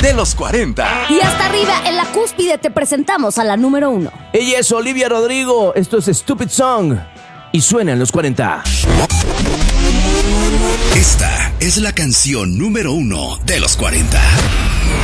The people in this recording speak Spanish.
de los 40. Y hasta arriba, en la cúspide, te presentamos a la número 1. Ella es Olivia Rodrigo, esto es Stupid Song y suena en los 40. Esta es la canción número 1 de los 40.